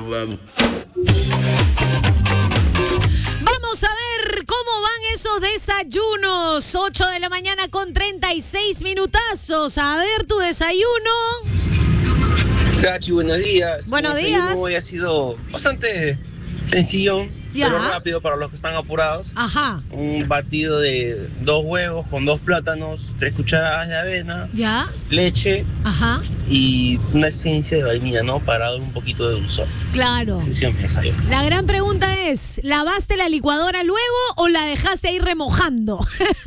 Vamos a ver cómo van esos desayunos. 8 de la mañana con 36 minutazos. A ver tu desayuno. Gachi, buenos días. Buenos Mi días. desayuno hoy ha sido bastante sencillo, Ya. pero rápido para los que están apurados. Ajá. Un batido de 2 huevos con 2 plátanos, 3 cucharadas de avena, Ya. leche Ajá. y una esencia de vainilla, ¿no? Para dar un poquito de dulzor. Claro. Ese es mi desayuno. La gran pregunta es, ¿lavaste la licuadora luego o la dejaste ahí remojando?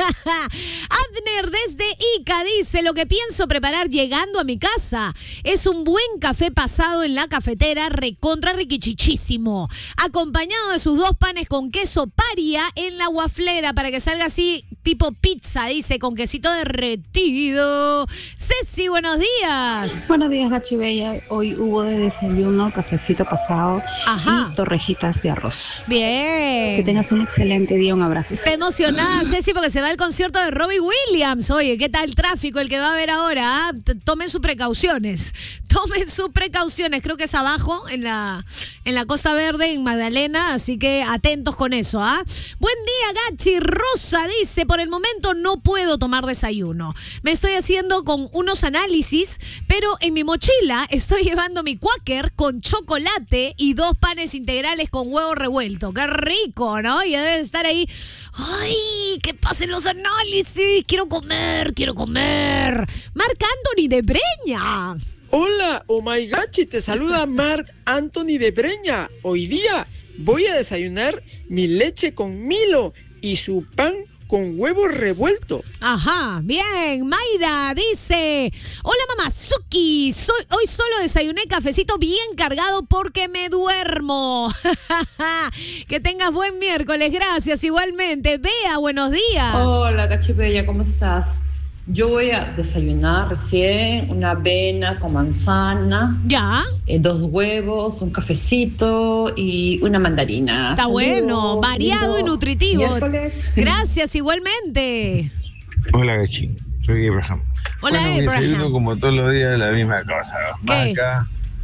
Adner desde Ica dice, lo que pienso preparar llegando a mi casa es un buen café pasado en la cafetera, recontra riquichichísimo, acompañado de sus 2 panes con queso paria en la waflera para que salga así tipo pizza, dice, con quesito derretido. Ceci, buenos días. Buenos días, Gachi Bella. Hoy hubo de desayuno cafecito pasado y torrejitas de arroz. Bien. Que tengas un excelente día, un abrazo. Está emocionada, Ceci, porque se va al concierto de Robbie Williams. Oye, ¿qué tal el tráfico el que va a haber ahora? ¿Ah? Tomen sus precauciones. Tomen sus precauciones. Creo que es abajo, en la Costa Verde, en Magdalena. Así que atentos con eso, ¿ah? Buen día, Gachi. Rosa dice, por el momento no puedo tomar desayuno. Me estoy haciendo con unos análisis, pero en mi mochila estoy llevando mi Quaker con chocolate y 2 panes integrales con huevo revuelto. ¡Qué rico!, ¿no? Ya debe estar ahí. ¡Ay! ¡Que pasen los análisis! ¡Quiero comer! ¡Quiero comer! Marc Anthony de Breña. Hola, oh my gachi, te saluda Marc Anthony de Breña. Hoy día voy a desayunar mi leche con Milo y su pan con huevo revuelto. Ajá, bien. Mayra dice, hola Mamazuki, hoy solo desayuné cafecito bien cargado porque me duermo. Que tengas buen miércoles, gracias igualmente. Bea, buenos días. Hola, Cachipella, ¿cómo estás? Yo voy a desayunar recién una avena con manzana. Ya. 2 huevos, un cafecito y una mandarina. Está bueno, variado y nutritivo. Miércoles. Gracias, igualmente. Hola, Gachi. Soy Abraham. Hola, Mi Abraham. desayuno, como todos los días, la misma cosa. Maca,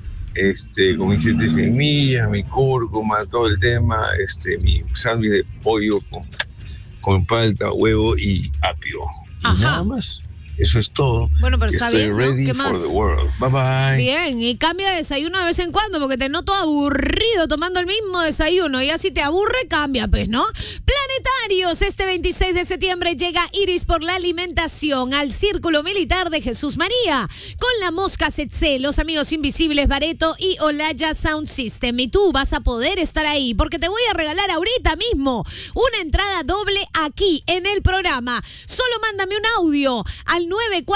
con mis 7 semillas, mi cúrcuma, todo el tema, mi sándwich de pollo con palta, huevo y apio. Y nada más. Eso es todo. Bueno, pero está Estoy bien, ¿no? ready ¿Qué for más? the world. Bye bye. Bien, y cambia de desayuno de vez en cuando porque te noto aburrido tomando el mismo desayuno. Y así te aburre, cambia, pues, ¿no? Planetarios, este 26 de septiembre llega Iris por la alimentación al Círculo Militar de Jesús María con la Mosca Setse, los Amigos Invisibles Bareto y Olaya Sound System. Y tú vas a poder estar ahí porque te voy a regalar ahorita mismo una entrada doble aquí en el programa. Solo mándame un audio al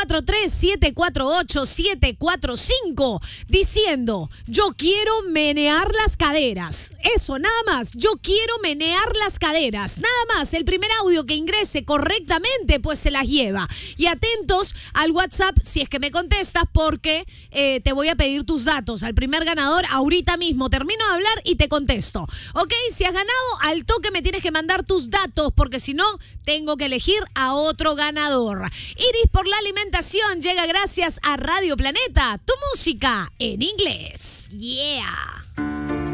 943-748-745 diciendo, yo quiero menear las caderas. Eso, nada más. Yo quiero menear las caderas. Nada más. El primer audio que ingrese correctamente, pues se las lleva. Y atentos al WhatsApp si es que me contestas porque te voy a pedir tus datos. Al primer ganador, ahorita mismo. Termino de hablar y te contesto. ¿Ok? Si has ganado, al toque me tienes que mandar tus datos porque si no, tengo que elegir a otro ganador. Iris por la alimentación llega gracias a Radio Planeta, tu música en inglés. Yeah.